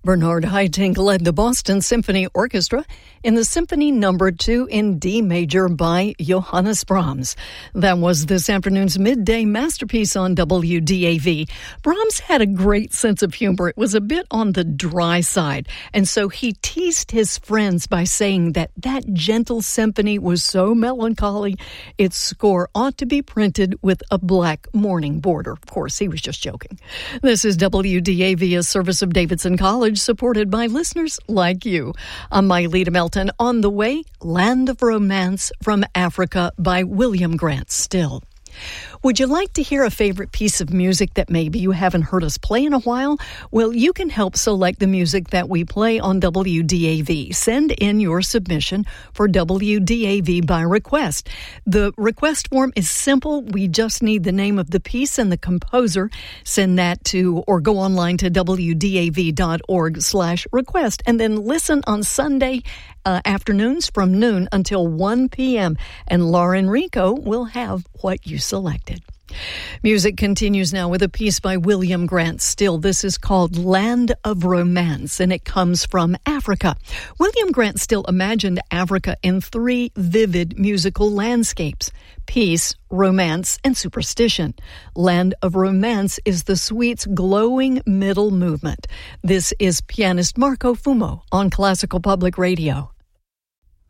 Bernard Haitink led the Boston Symphony Orchestra in the Symphony No. 2 in D major by Johannes Brahms. That was this afternoon's midday masterpiece on WDAV. Brahms had a great sense of humor. It was a bit on the dry side, and so he teased his friends by saying that gentle symphony was so melancholy, its score ought to be printed with a black mourning border. Of course, he was just joking. This is WDAV, a service of Davidson College, supported by listeners like you. I'm Myleta Melton. On the way, Land of Romance from Africa by William Grant Still. Would you like to hear a favorite piece of music that maybe you haven't heard us play in a while? Well, you can help select the music that we play on WDAV. Send in your submission for WDAV by request. The request form is simple. We just need the name of the piece and the composer. Send that to, or go online to WDAV.org/request, and then listen on Sunday afternoons from noon until 1 p.m. And Lauren Rico will have what you selected. Music continues now with a piece by William Grant Still. This is called Land of Romance, and it comes from Africa. William Grant Still imagined Africa in 3 vivid musical landscapes: peace, romance, and superstition. Land of Romance is the suite's glowing middle movement. This is pianist Marco Fumo on Classical Public Radio.